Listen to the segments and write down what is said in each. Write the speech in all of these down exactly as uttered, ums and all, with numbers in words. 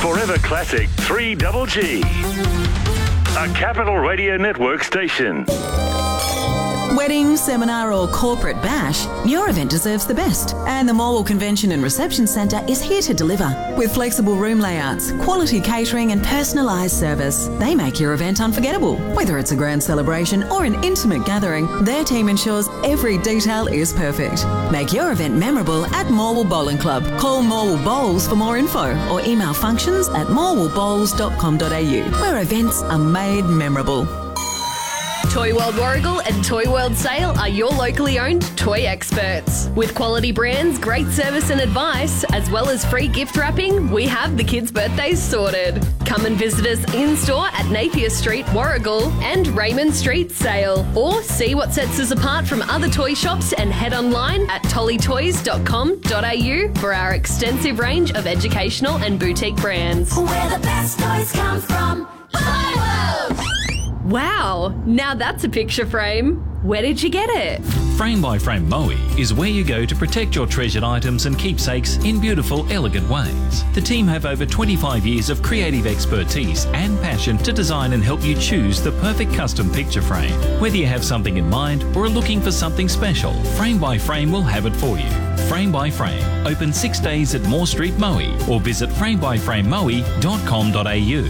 Forever Classic three G G. A Capital Radio Network station. Wedding, seminar or corporate bash, your event deserves the best. And the Morwell Convention and Reception Centre is here to deliver. With flexible room layouts, quality catering and personalised service, they make your event unforgettable. Whether it's a grand celebration or an intimate gathering, their team ensures every detail is perfect. Make your event memorable at Morwell Bowling Club. Call Morwell Bowls for more info or email functions at morwell bowls dot com dot a u, where events are made memorable. Toy World Warragul and Toy World Sale are your locally owned toy experts. With quality brands, great service and advice, as well as free gift wrapping, we have the kids' birthdays sorted. Come and visit us in-store at Napier Street, Warragul and Raymond Street, Sale. Or see what sets us apart from other toy shops and head online at tolly toys dot com dot a u for our extensive range of educational and boutique brands. Where the best toys come from. Toy World! Wow, now that's a picture frame. Where did you get it? Frame by Frame Moe is where you go to protect your treasured items and keepsakes in beautiful, elegant ways. The team have over twenty-five years of creative expertise and passion to design and help you choose the perfect custom picture frame. Whether you have something in mind or are looking for something special, Frame by Frame will have it for you. Frame by Frame, open six days at Moore Street, Moe, or visit frame by frame moe dot com dot a u.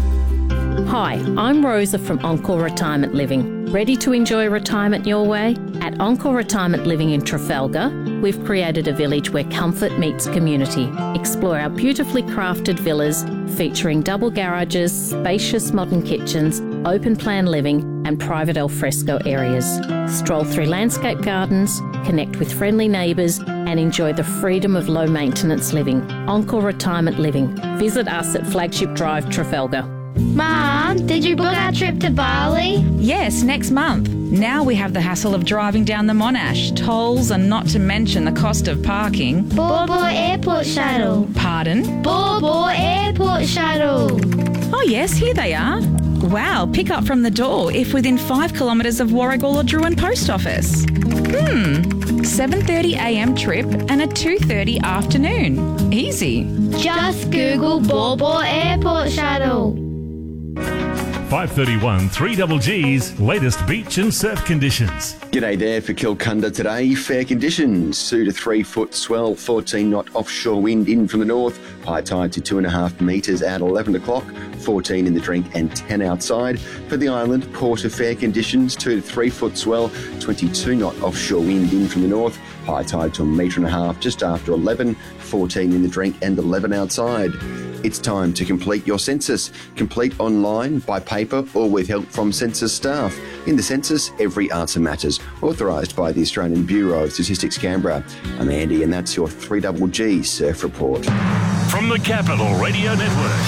Hi, I'm Rosa from Encore Retirement Living. Ready to enjoy retirement your way? At Encore Retirement Living in Trafalgar, we've created a village where comfort meets community. Explore our beautifully crafted villas featuring double garages, spacious modern kitchens, open plan living and private alfresco areas. Stroll through landscape gardens, connect with friendly neighbours and enjoy the freedom of low maintenance living. Encore Retirement Living. Visit us at Flagship Drive, Trafalgar. Mum, did you book our trip to Bali? Yes, next month. Now we have the hassle of driving down the Monash, tolls and not to mention the cost of parking. Baw Baw Airport Shuttle. Pardon? Baw Baw Airport Shuttle. Oh yes, here they are. Wow, pick up from the door if within five kilometres of Warragul or Druin Post Office. Hmm, seven thirty a m trip and a two thirty afternoon. Easy. Just Google Baw Baw Airport Shuttle. five thirty-one three G G's latest beach and surf conditions. G'day there for Kilcunda today. Fair conditions. two to three foot swell, fourteen knot offshore wind in from the north. High tide to two and a half metres at eleven o'clock. fourteen in the drink and ten outside. For the island, port of fair conditions. two to three foot swell, twenty-two knot offshore wind in from the north. High tide to a metre and a half just after eleven. fourteen in the drink and eleven outside. It's time to complete your census. Complete online, by paper or with help from census staff. In the census, every answer matters. Authorised by the Australian Bureau of Statistics Canberra. I'm Andy and that's your three G G Surf Report. From the Capital Radio Network,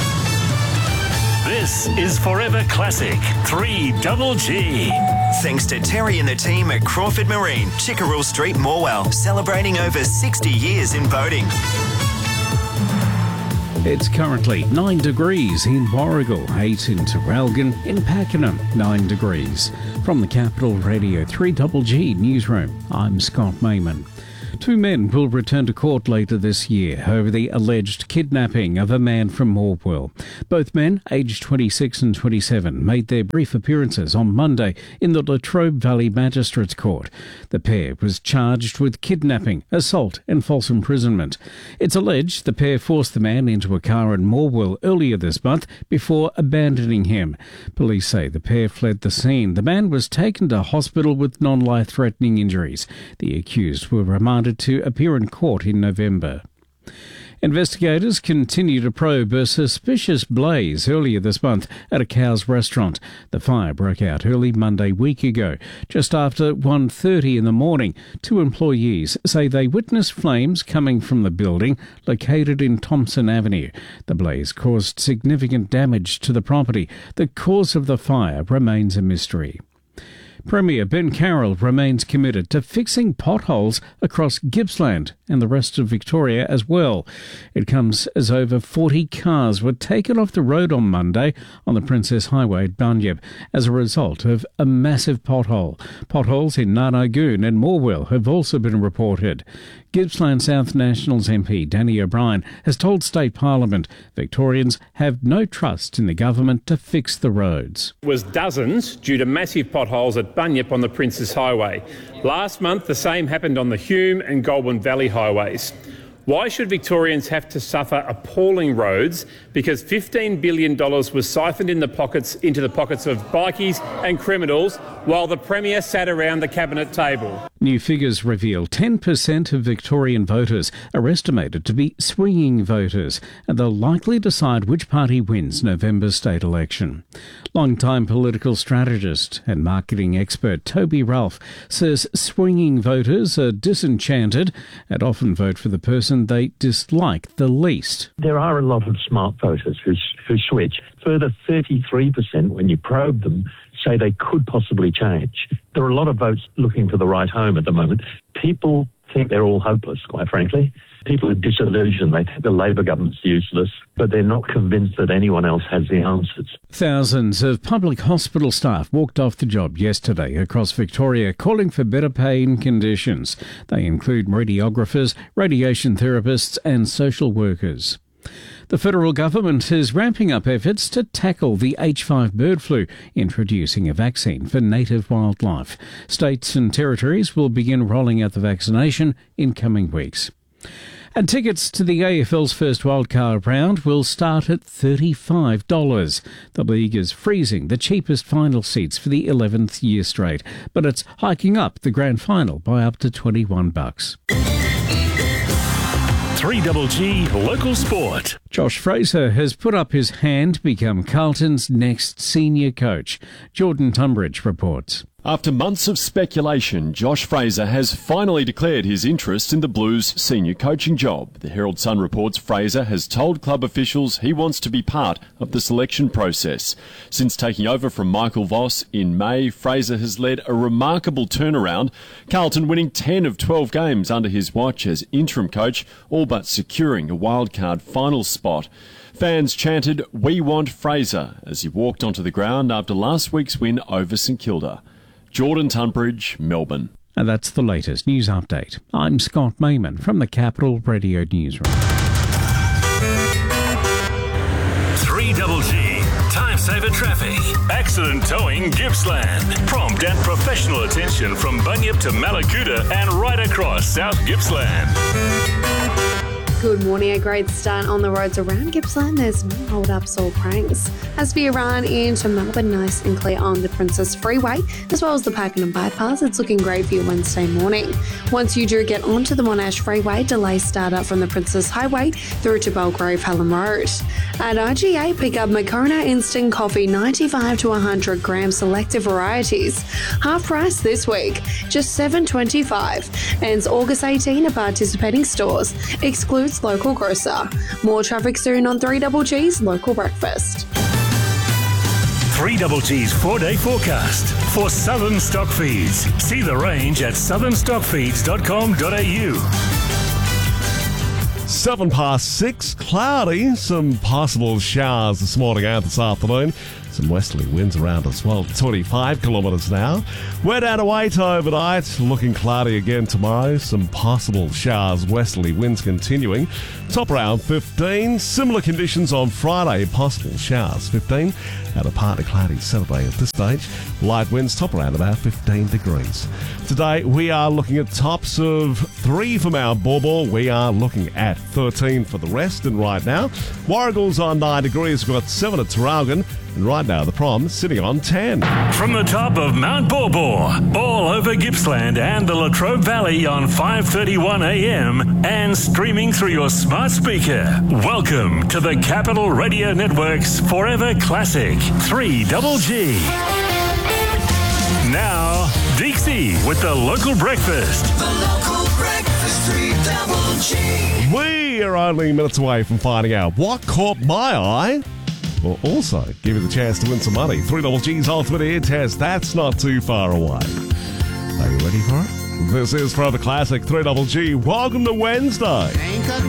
this is Forever Classic three G G. Thanks to Terry and the team at Crawford Marine, Chickerell Street, Morwell, celebrating over sixty years in boating. It's currently nine degrees in Warragul, eight in Terralgan, in Pakenham, nine degrees. From the Capital Radio three G G Newsroom, I'm Scott Mayman. Two men will return to court later this year over the alleged kidnapping of a man from Morwell. Both men, aged twenty-six and twenty-seven, made their brief appearances on Monday in the Latrobe Valley Magistrates Court. The pair was charged with kidnapping, assault and false imprisonment. It's alleged the pair forced the man into a car in Morwell earlier this month before abandoning him. Police say the pair fled the scene. The man was taken to hospital with non-life-threatening injuries. The accused were remanded to appear in court in November. Investigators continue to probe a suspicious blaze earlier this month at a Cowes restaurant. The fire broke out early Monday week ago, just after one thirty in the morning. Two employees say they witnessed flames coming from the building located in Thompson Avenue. The blaze caused significant damage to the property. The cause of the fire remains a mystery. Premier Ben Carroll remains committed to fixing potholes across Gippsland and the rest of Victoria as well. It comes as over forty cars were taken off the road on Monday on the Princess Highway at Bunyip as a result of a massive pothole. Potholes in Narnagoon and Morwell have also been reported. Gippsland South Nationals M P Danny O'Brien has told State Parliament Victorians have no trust in the government to fix the roads. It was dozens due to massive potholes at Bunyip on the Princes Highway. Last month, the same happened on the Hume and Goulburn Valley highways. Why should Victorians have to suffer appalling roads because fifteen billion dollars was siphoned in the pockets into the pockets of bikies and criminals while the Premier sat around the cabinet table? New figures reveal ten percent of Victorian voters are estimated to be swinging voters, and they'll likely decide which party wins November's state election. Long-time political strategist and marketing expert Toby Ralph says swinging voters are disenchanted and often vote for the person they dislike the least. There are a lot of smart voters who, who switch. Further, thirty-three percent, when you probe them, say they could possibly change. There are a lot of votes looking for the right home at the moment. People think they're all hopeless, quite frankly. People are disillusioned. They think the Labor government's useless, but they're not convinced that anyone else has the answers. Thousands of public hospital staff walked off the job yesterday across Victoria, calling for better pay and conditions. They include radiographers, radiation therapists and social workers. The federal government is ramping up efforts to tackle the H five bird flu, introducing a vaccine for native wildlife. States and territories will begin rolling out the vaccination in coming weeks. And tickets to the A F L's first wildcard round will start at thirty-five dollars. The league is freezing the cheapest final seats for the eleventh year straight, but it's hiking up the grand final by up to twenty-one bucks. three G G Local Sport. Josh Fraser has put up his hand to become Carlton's next senior coach. Jordan Tunbridge reports. After months of speculation, Josh Fraser has finally declared his interest in the Blues' senior coaching job. The Herald Sun reports Fraser has told club officials he wants to be part of the selection process. Since taking over from Michael Voss in May, Fraser has led a remarkable turnaround, Carlton winning ten of twelve games under his watch as interim coach, all but securing a wildcard final spot. Fans chanted, "We want Fraser," as he walked onto the ground after last week's win over St Kilda. Jordan Tunbridge, Melbourne. And that's the latest news update. I'm Scott Mayman from the Capital Radio Newsroom. three G G Time Saver Traffic. Accident Towing Gippsland. Prompt and professional attention from Bunyip to Malakuta and right across South Gippsland. Good morning. A great start on the roads around Gippsland. There's no hold-ups or pranks. As we run into Melbourne, nice and clear on the Princess Freeway, as well as the Pakenham Bypass. It's looking great for your Wednesday morning. Once you do get onto the Monash Freeway, delays start up from the Princess Highway through to Belgrave Hallam Road. At I G A, pick up Moccona Instant Coffee ninety-five to one hundred gram selective varieties. Half price this week, just seven twenty-five. Ends August eighteenth at participating stores. Excludes local grocer. More traffic soon on three G G's Local Breakfast. three G G's four-day forecast for Southern Stock Feeds. See the range at southern stock feeds dot com dot a u. Seven past six, cloudy, some possible showers this morning and this afternoon. Some westerly winds around as well, twenty-five kilometres now. We're down to eight overnight, looking cloudy again tomorrow. Some possible showers, westerly winds continuing. Top around fifteen. Similar conditions on Friday, possible showers, fifteen. And a partly cloudy Saturday at this stage. Light winds, top around about fifteen degrees. Today, we are looking at tops of three for Mount Bawbor. We are looking at thirteen for the rest. And right now, Warragul's on nine degrees. We've got seven at Traralgon. And right now, the Prom sitting on ten. From the top of Mount Bawbor, all over Gippsland and the Latrobe Valley on five thirty-one a m and streaming through your smart speaker. Welcome to the Capital Radio Network's Forever Classic three G G. Now, Dixie with the Local Breakfast. The Local Breakfast three G G. We are only minutes away from finding out what caught my eye. We'll also give you the chance to win some money. three G G's Ultimate Ear Test. That's not too far away. Are you ready for it? This is Forever Classic three G G. Welcome to Wednesday. Ain't got